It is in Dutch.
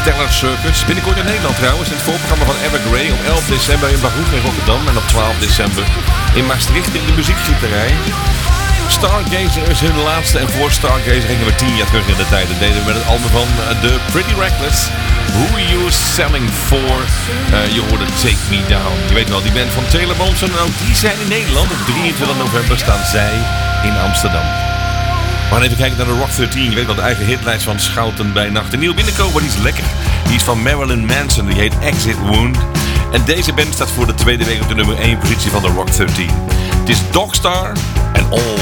Stellar Circus. Binnenkort in Nederland trouwens. Het voorprogramma van Evergrey op 11 december in Baruch in Rotterdam. En op 12 december in Maastricht in de muziekgieterij. Stargazer is hun laatste. En voor Stargazer gingen we 10 jaar terug in de tijd. Dat deden we met het album van The Pretty Reckless. Who You Selling For. Je hoorde Take Me Down. Je weet wel, die band van Taylor Momsen. En ook die zijn in Nederland. Op 23 november staan zij in Amsterdam. We gaan even kijken naar de Rock 13. Je weet wel, de eigen hitlijst van Schouten bij Nacht. Een nieuw binnenkomen, die is lekker. Die is van Marilyn Manson. Die heet Exit Wound. En deze band staat voor de tweede week op de nummer 1 positie van de Rock 13. Het is Dogstar en All